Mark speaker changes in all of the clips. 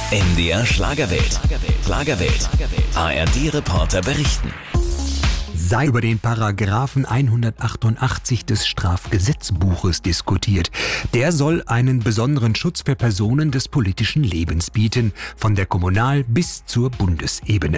Speaker 1: MDR Schlagerwelt. Schlagerwelt. ARD-Reporter berichten.
Speaker 2: Sei über den Paragraphen 188 des Strafgesetzbuches diskutiert. Der soll einen besonderen Schutz für Personen des politischen Lebens bieten, von der Kommunal- bis zur Bundesebene.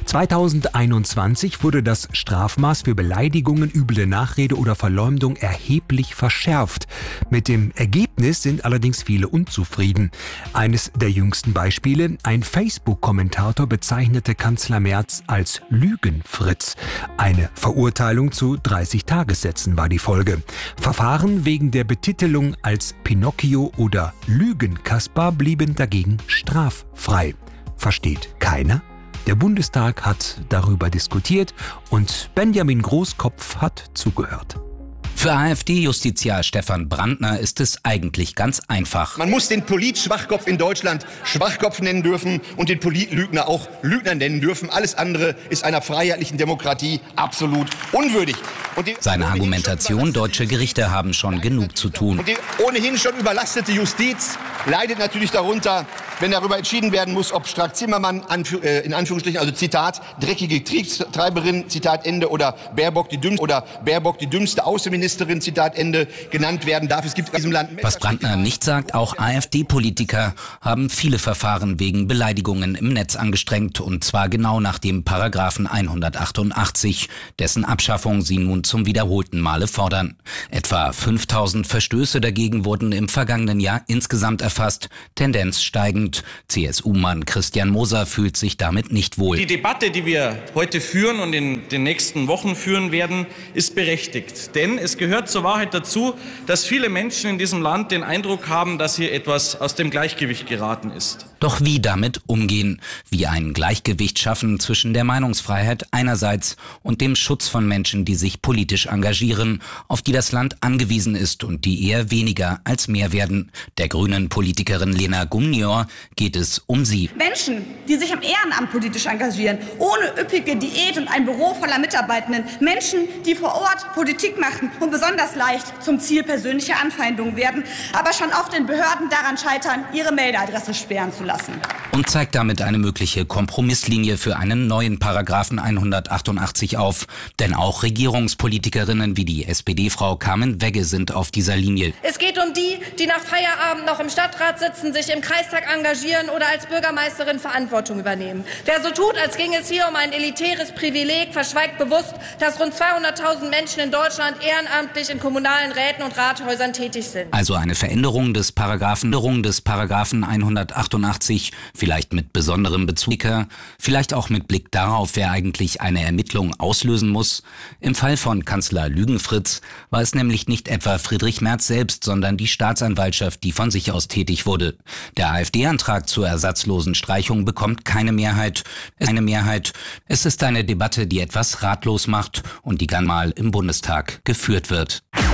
Speaker 2: 2021 wurde das Strafmaß für Beleidigungen, üble Nachrede oder Verleumdung erheblich verschärft. Mit dem Ergebnis sind allerdings viele unzufrieden. Eines der jüngsten Beispiele: ein Facebook-Kommentator bezeichnete Kanzler Merz als Lügenfritz. Eine Verurteilung zu 30 Tagessätzen war die Folge. Verfahren wegen der Betitelung als Pinocchio oder Lügenkaspar blieben dagegen straffrei. Versteht keiner? Der Bundestag hat darüber diskutiert und Benjamin Großkopf hat zugehört.
Speaker 3: Für AfD-Justiziar Stefan Brandner ist es eigentlich ganz einfach.
Speaker 4: Man muss den Polit-Schwachkopf in Deutschland Schwachkopf nennen dürfen und den Polit-Lügner auch Lügner nennen dürfen. Alles andere ist einer freiheitlichen Demokratie absolut unwürdig.
Speaker 3: Seine Argumentation: deutsche Gerichte haben schon genug zu tun.
Speaker 4: Und die ohnehin schon überlastete Justiz leidet natürlich darunter, wenn darüber entschieden werden muss, ob Strack-Zimmermann, in Anführungsstrichen, also Zitat, dreckige Kriegstreiberin, Zitat Ende, oder Baerbock die dümmste Außenministerin, Zitat Ende, genannt werden darf. Es gibt in diesem Land...
Speaker 3: Was Brandner nicht sagt: auch AfD-Politiker haben viele Verfahren wegen Beleidigungen im Netz angestrengt, und zwar genau nach dem Paragraphen 188, dessen Abschaffung sie nun zum wiederholten Male fordern. Etwa 5000 Verstöße dagegen wurden im vergangenen Jahr insgesamt erfasst, Tendenz steigend. CSU-Mann Christian Moser fühlt sich damit nicht wohl.
Speaker 5: Die Debatte, die wir heute führen und in den nächsten Wochen führen werden, ist berechtigt. Denn es gehört zur Wahrheit dazu, dass viele Menschen in diesem Land den Eindruck haben, dass hier etwas aus dem Gleichgewicht geraten ist.
Speaker 3: Doch wie damit umgehen? Wie ein Gleichgewicht schaffen zwischen der Meinungsfreiheit einerseits und dem Schutz von Menschen, die sich politisch engagieren, auf die das Land angewiesen ist und die eher weniger als mehr werden? Der grünen Politikerin Lena Gumnior geht es um sie.
Speaker 6: Menschen, die sich im Ehrenamt politisch engagieren, ohne üppige Diät und ein Büro voller Mitarbeitenden. Menschen, die vor Ort Politik machen und besonders leicht zum Ziel persönlicher Anfeindungen werden, aber schon auf den Behörden daran scheitern, ihre Meldeadresse sperren zu lassen.
Speaker 3: Und zeigt damit eine mögliche Kompromisslinie für einen neuen Paragraphen 188 auf. Denn auch Regierungspolitikerinnen wie die SPD-Frau Carmen Wegge sind auf dieser Linie.
Speaker 7: Es geht um die, die nach Feierabend noch im Stadtrat sitzen, sich im Kreistag engagieren oder als Bürgermeisterin Verantwortung übernehmen. Wer so tut, als ginge es hier um ein elitäres Privileg, verschweigt bewusst, dass rund 200.000 Menschen in Deutschland ehrenamtlich in kommunalen Räten und Rathäusern tätig sind.
Speaker 3: Also eine Veränderung des Paragraphen 188, vielleicht mit besonderem Bezug, vielleicht auch mit Blick darauf, wer eigentlich eine Ermittlung auslösen muss. Im Fall von Kanzler Lügenfritz war es nämlich nicht etwa Friedrich Merz selbst, sondern die Staatsanwaltschaft, die von sich aus tätig wurde. Der AfD-Antrag zur ersatzlosen Streichung bekommt keine Mehrheit. Es ist eine Debatte, die etwas ratlos macht und die gern mal im Bundestag geführt wird.